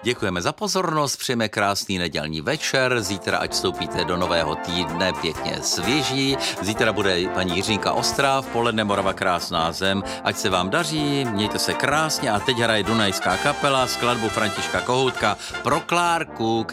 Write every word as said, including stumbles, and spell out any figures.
Děkujeme za pozornost, přejeme krásný nedělní večer, zítra ať vstoupíte do nového týdne pěkně svěží, zítra bude paní Jiřinka Ostrá, v poledne Morava krásná zem, ať se vám daří, mějte se krásně a teď hraje Dunajská kapela skladbu Františka Kohoutka pro Klárku.